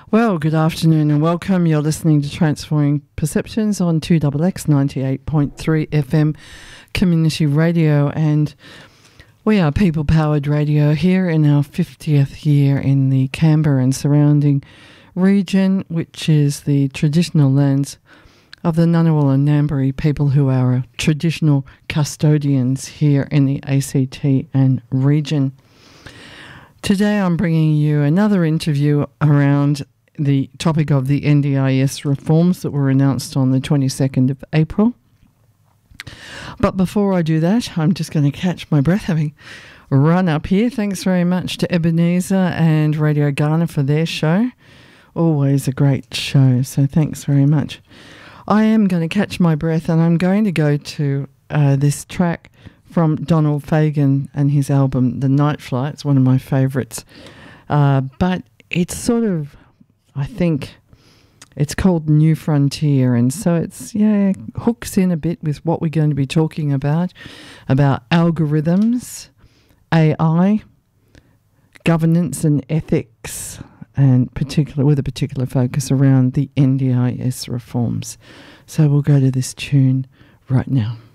Well, good afternoon and welcome. You're listening to Transforming Perceptions on 2XX 98.3 FM Community Radio, and we are people-powered radio here in our 50th year in the Canberra and surrounding region, which is the traditional lands of the Ngunnawal and Ngambri people who are traditional custodians here in the ACT and region. Today I'm bringing you another interview around the topic of the NDIS reforms that were announced on the 22nd of April. But before I do that, I'm just going to catch my breath having run up here. Thanks very much to Ebenezer and Radio Ghana for their show. Always a great show, so thanks very much. I am going to catch my breath and I'm going to go to this track from Donald Fagen and his album The Night Flight. It's one of my favourites. But it's sort of, I think, it's called New Frontier. And so it's, hooks in a bit with what we're going to be talking about algorithms, AI, governance and ethics, and with a particular focus around the NDIS reforms. So we'll go to this tune right now.